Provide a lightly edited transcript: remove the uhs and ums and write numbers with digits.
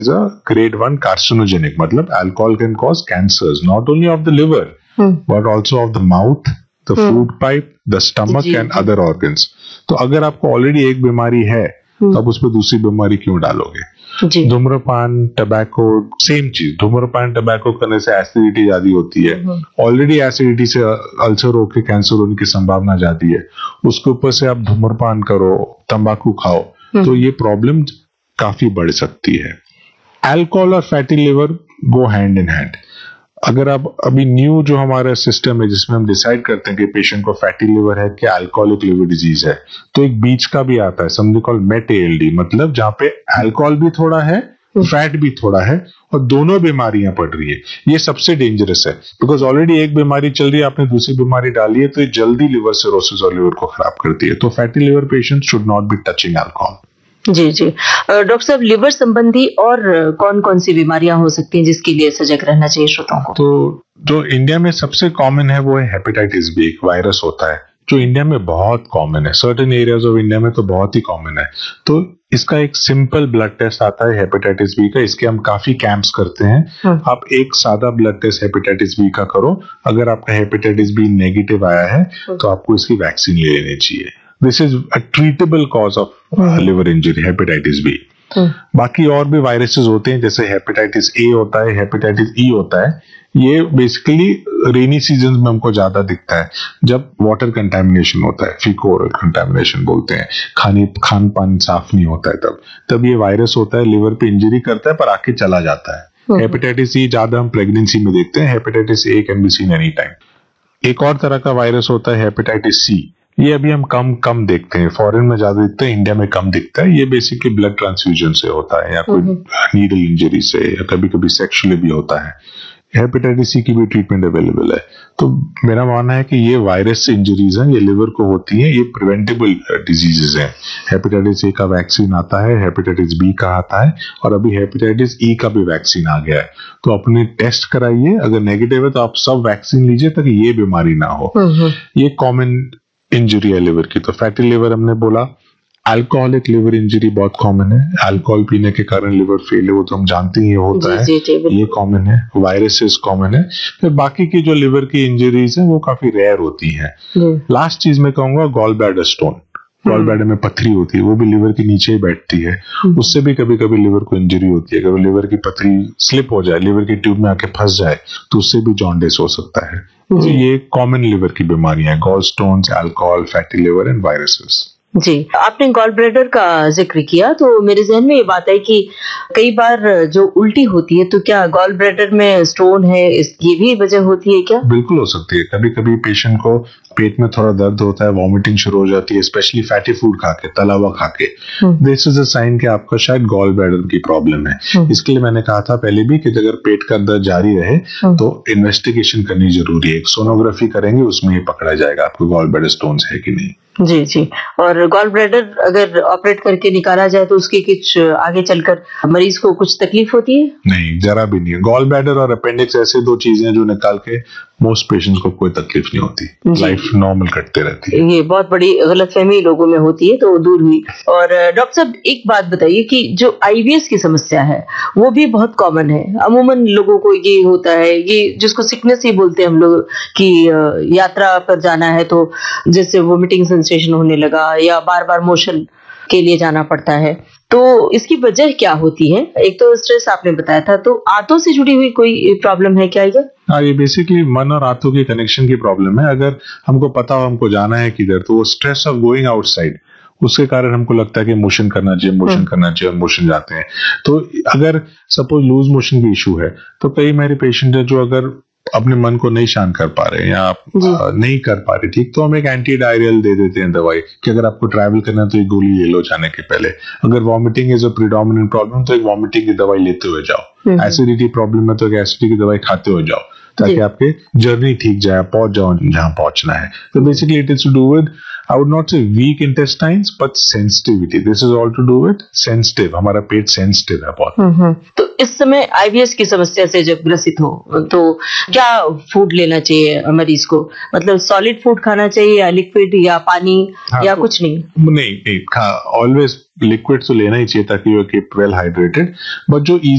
Is a grade 1 carcinogenic, मतलब alcohol can cause cancers not only of the liver but also of the mouth, the food pipe, the stomach and other organs. तो अगर आपको already एक बीमारी है तो आप उस पर दूसरी बीमारी क्यों डालोगे? धूम्रपान, टबैको, सेम चीज। धूम्रपान टबैको करने से एसिडिटी ज्यादा होती है, ऑलरेडी एसिडिटी से अल्सर होकर कैंसर होने की संभावना ज्यादा है, उसके ऊपर से आप धूम्रपान करो, तंबाकू खाओ, तो ये प्रॉब्लम काफी बढ़ सकती है। अल्कोहल और fatty liver go hand in hand. अगर आप अभी न्यू जो हमारा सिस्टम है जिसमें हम डिसाइड करते हैं कि पेशेंट को फैटी लिवर है कि अल्कोहलिक लिवर डिजीज है, तो एक बीच का भी आता है, समथिंग कॉल्ड मेट एएलडी, मतलब जहां पे अल्कोहल भी थोड़ा है, फैट भी थोड़ा है और दोनों बीमारियां पड़ रही है। ये सबसे डेंजरस है, बिकॉज ऑलरेडी एक बीमारी चल रही है, आपने दूसरी बीमारी डाली है, तो ये जल्दी लिवर सिरोसिस और लिवर को खराब करती है। तो fatty liver patient should not be touching alcohol. Ji ji. Doctor साहब, लिवर संबंधी और कौन कौन सी बीमारियां हो सकती हैं जिसके लिए सजग रहना चाहिए श्रोताओं को? तो जो इंडिया में सबसे कॉमन है वो है हेपेटाइटिस बी। एक वायरस होता है जो इंडिया में बहुत कॉमन है, सर्टेन एरियाज ऑफ इंडिया में तो बहुत ही कॉमन है। तो इसका एक सिंपल ब्लड टेस्ट आता है हेपेटाइटिस बी का, इसके हम काफी कैंप्स करते हैं। आप एक सादा ब्लड टेस्ट हेपेटाइटिस बी का करो, अगर आपका हेपेटाइटिस बी नेगेटिव आया है तो आपको इसकी वैक्सीन ले लेनी चाहिए। This is a treatable cause of liver injury, hepatitis B. बाकी और भी वायरसेस होते हैं, जैसे हेपेटाइटिस ए होता है, हेपेटाइटिस ई होता है। ये बेसिकली रेनी सीजन में हमको ज्यादा दिखता है, जब वाटर कंटामिनेशन होता है, फीको कंटामिनेशन बोलते हैं, खान पान साफ नहीं होता है, तब ये वायरस होता है, लिवर पे इंजरी करता है पर आके चला जाता है। हेपेटाइटिस ई ज्यादा हम प्रेगनेंसी में देखते हैं। Hepatitis A can be seen any time. एक और तरह का वायरस होता है हेपेटाइटिस सी। ये अभी हम कम देखते हैं, फॉरेन में ज्यादा दिखता है, इंडिया में कम दिखता है। ये बेसिकली ब्लड ट्रांसफ्यूजन से होता है या कोई नीडल इंजरी से, या कभी कभी सेक्सुअली भी होता है। हेपेटाइटिस सी की भी ट्रीटमेंट अवेलेबल है। तो मेरा मानना है कि ये वायरस से इंजरीज हैं, ये लिवर को होती हैं, ये प्रिवेंटेबल डिजीजेस हैं। हेपेटाइटिस ए का वैक्सीन आता है, हेपेटाइटिस बी का आता है, और अभी हेपेटाइटिस ई का भी वैक्सीन आ गया है। तो अपने टेस्ट कराइए, अगर नेगेटिव है तो आप सब वैक्सीन लीजिए ताकि ये बीमारी ना हो। ये कॉमन इंजरी है लिवर की। तो फैटी लिवर हमने बोला, अल्कोहलिक लिवर इंजरी बहुत कॉमन है, अल्कोहल पीने के कारण लिवर फेल है, वो तो हम जानते ही होता है, ये कॉमन है। वायरसेस कॉमन है। फिर बाकी की जो लिवर की इंजरीज है वो काफी रेयर होती है। लास्ट चीज मैं कहूंगा gall bladder stone. Gall bladder में पथरी होती है, वो भी लिवर के नीचे ही बैठती है, उससे भी कभी कभी लिवर को इंजरी होती है। अगर लिवर की पथरी स्लिप हो जाए, लिवर की ट्यूब में आके फंस जाए, तो उससे भी जॉन्डिस हो सकता है। तो ये कॉमन लिवर की बीमारियां, gall stones, alcohol, fatty liver and viruses. जी, आपने गॉल ब्लैडर का जिक्र किया तो मेरे जहन में ये बात है कि कई बार जो उल्टी होती है, तो क्या गॉल ब्लैडर में स्टोन है, ये भी वजह होती है क्या? बिल्कुल हो सकती है। कभी कभी पेशेंट को पेट में थोड़ा दर्द होता है, वॉमिटिंग शुरू हो जाती है, स्पेशली फैटी फूड खा के, तला हुआ खा के। दिस इज अ साइन कि आपका शायद गॉल ब्लैडर की प्रॉब्लम है। इसके लिए मैंने कहा था पहले भी कि अगर पेट का दर्द जारी रहे तो इन्वेस्टिगेशन करनी जरूरी है। एक सोनोग्राफी करेंगे, उसमें ये पकड़ा जाएगा आपको गॉल ब्लैडर स्टोन्स है कि नहीं। जी जी। और गॉल ब्लैडर अगर ऑपरेट करके निकाला जाए तो उसकी कुछ आगे चलकर मरीज को कुछ तकलीफ होती है? नहीं, जरा भी नहीं। गॉल ब्लैडर और अपेंडिक्स ऐसे दो चीजें जो निकाल के मोस्ट पेशेंट्स को कोई तकलीफ नहीं होती, लाइफ नॉर्मल कटते रहती है। ये बहुत बड़ी गलतफहमी लोगों में होती है, तो दूर हुई। और डॉक्टर साहब, एक बात बताइए कि जो आईबीएस की समस्या है वो भी बहुत कॉमन है। अमूमन लोगों को ये होता है, ये जिसको सिकनेस ही बोलते हैं हम लोग, कि यात्रा पर जाना है तो जैसे वोमिटिंग सेंसेशन होने लगा, या बार बार मोशन के लिए जाना पड़ता है। तो इसकी वजह क्या होती है? एक तो स्ट्रेस आपने बताया था, तो आंतों से जुड़ी हुई कोई प्रॉब्लम है क्या ये? हाँ, ये बेसिकली मन और आंतों के कनेक्शन की प्रॉब्लम है। अगर हमको पता हो हमको जाना है किधर, तो वो स्ट्रेस ऑफ गोइंग आउटसाइड, उसके कारण हमको लगता है कि मोशन करना चाहिए, मोशन करना चाहिए, और मोशन जाते हैं। तो अगर सपोज लूज मोशन की इशू है, तो कई मेरे पेशेंट है जो अगर अपने मन को नहीं शांत कर पा रहे हैं या आप नहीं कर पा रहे ठीक, तो हम एक एंटी डायरियल दे देते हैं दवाई कि अगर आपको ट्रैवल करना है तो एक गोली ले लो जाने के पहले। अगर vomiting is a predominant problem तो एक वॉमिटिंग की दवाई लेते हुए जाओ। एसिडिटी प्रॉब्लम है तो एक एसिडिटी की दवाई खाते हुए जाओ, ताकि आपके जर्नी ठीक जाए, पहुंच जाओ जहां पहुंचना है। तो basically it is to do with I would not say weak intestines, but sensitivity. This is all to do with sensitive. हमारा पेट sensitive है बहुत. तो इस समय आईबीएस की समस्या से जब ग्रसित हो तो क्या फूड लेना चाहिए मरीज को? मतलब सॉलिड फूड खाना चाहिए या लिक्विड या पानी या तो कुछ नहीं? नहीं, ऑलवेज लिक्विड तो लेना ही चाहिए ताकि you keep well hydrated. But जो